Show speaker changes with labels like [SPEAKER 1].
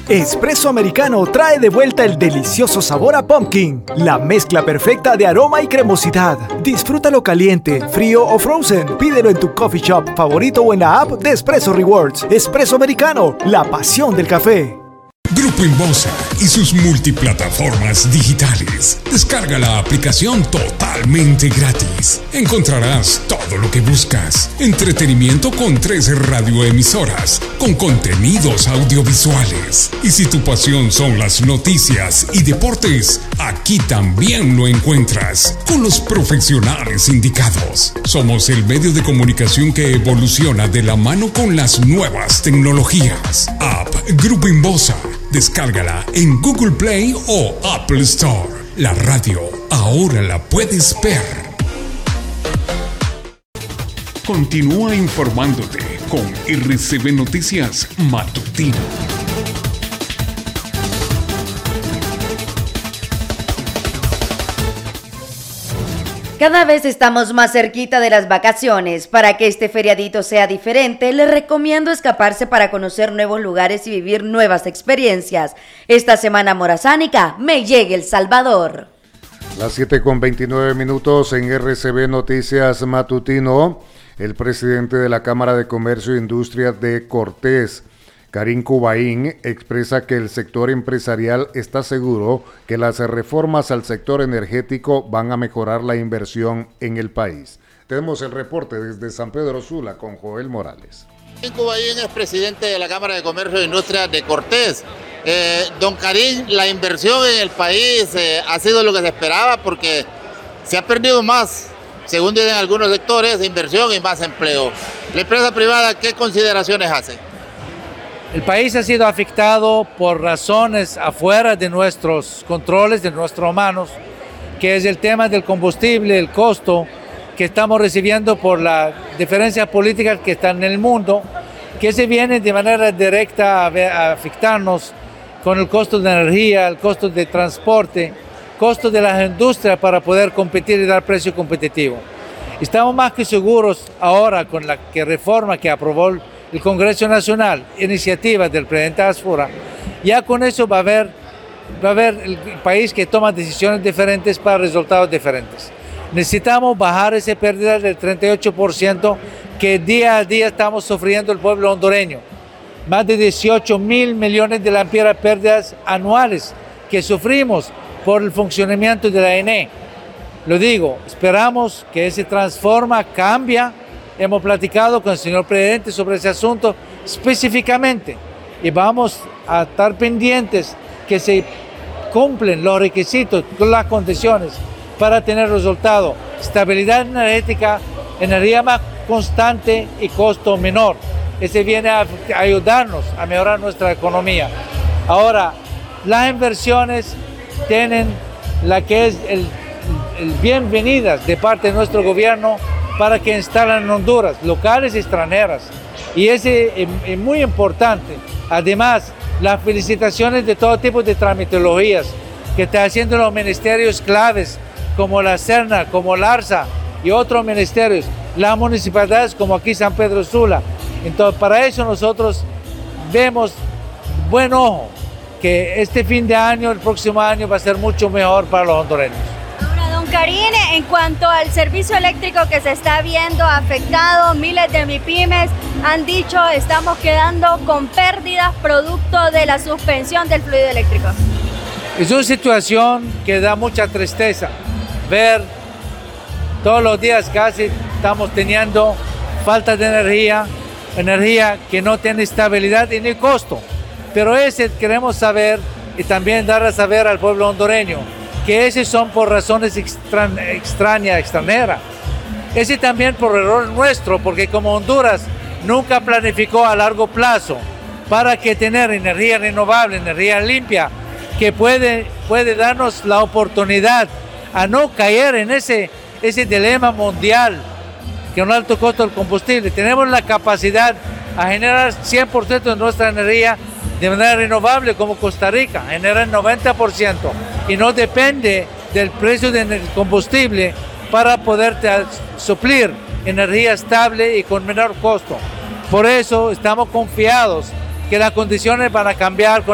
[SPEAKER 1] Espresso Americano trae de vuelta el delicioso sabor a pumpkin, la mezcla perfecta de aroma y cremosidad. Disfrútalo caliente, frío o frozen. Pídelo en tu coffee shop favorito o en la app de Espresso Rewards. Espresso Americano, la pasión del café.
[SPEAKER 2] Grupo Inbosa y sus multiplataformas digitales. Descarga la aplicación totalmente gratis. Encontrarás todo lo que buscas. Entretenimiento con 13 radioemisoras, con contenidos audiovisuales. Y si tu pasión son las noticias y deportes, aquí también lo encuentras, con los profesionales indicados. Somos el medio de comunicación que evoluciona de la mano con las nuevas tecnologías. App Grupo Inbosa. Descárgala en Google Play o Apple Store. La radio ahora la puedes ver. Continúa informándote con RCB Noticias Matutino.
[SPEAKER 3] Cada vez estamos más cerquita de las vacaciones. Para que este feriadito sea diferente, les recomiendo escaparse para conocer nuevos lugares y vivir nuevas experiencias. Esta semana morazánica me llegue El Salvador.
[SPEAKER 4] Las 7:29 en RCB Noticias Matutino. El presidente de la Cámara de Comercio e Industria de Cortés, Karim Cubaín, expresa que el sector empresarial está seguro que las reformas al sector energético van a mejorar la inversión en el país. Tenemos el reporte desde San Pedro Sula con Joel Morales.
[SPEAKER 5] Karim Cubaín es presidente de la Cámara de Comercio e Industria de Cortés. Don Karim, la inversión en el país ha sido lo que se esperaba porque se ha perdido más, según dicen algunos sectores, de inversión y más empleo. La empresa privada, ¿qué consideraciones hace?
[SPEAKER 6] El país ha sido afectado por razones afuera de nuestros controles, de nuestras manos, que es el tema del combustible, el costo que estamos recibiendo por las diferencias políticas que están en el mundo, que se viene de manera directa a afectarnos con el costo de energía, el costo de transporte, costo de las industrias para poder competir y dar precio competitivo. Estamos más que seguros ahora con la reforma que aprobó el Congreso Nacional, iniciativa del presidente Asfura, ya con eso va a haber el país que toma decisiones diferentes para resultados diferentes. Necesitamos bajar esa pérdida del 38% que día a día estamos sufriendo el pueblo hondureño. Más de 18.000 millones de lempiras pérdidas anuales que sufrimos por el funcionamiento de la ENE. Lo digo, esperamos que se transforma, cambia. Hemos platicado con el señor presidente sobre ese asunto específicamente y vamos a estar pendientes que se cumplen los requisitos, las condiciones para tener resultado, estabilidad energética, energía más constante y costo menor. Ese viene a ayudarnos a mejorar nuestra economía. Ahora, las inversiones tienen la que es el bienvenidas de parte de nuestro gobierno para que instalen en Honduras, locales y extranjeras. Y ese es muy importante. Además, las felicitaciones de todo tipo de tramitologías que están haciendo los ministerios claves, como la Serna, como la ARSA y otros ministerios, las municipalidades como aquí San Pedro Sula. Entonces, para eso nosotros vemos buen ojo que este fin de año, el próximo año va a ser mucho mejor para los hondureños.
[SPEAKER 7] Karim, en cuanto al servicio eléctrico que se está viendo afectado, miles de MIPYMES han dicho estamos quedando con pérdidas producto de la suspensión del fluido eléctrico.
[SPEAKER 6] Es una situación que da mucha tristeza ver todos los días casi estamos teniendo falta de energía que no tiene estabilidad y ni costo. Pero ese queremos saber y también dar a saber al pueblo hondureño que ese son por razones extranjeras. Ese también por error nuestro, porque como Honduras nunca planificó a largo plazo para que tener energía renovable, energía limpia, que puede darnos la oportunidad a no caer en ese dilema mundial, que es un alto costo del combustible. Tenemos la capacidad a generar 100% de nuestra energía de manera renovable, como Costa Rica, genera el 90% y no depende del precio del combustible para poder suplir energía estable y con menor costo. Por eso estamos confiados que las condiciones van a cambiar.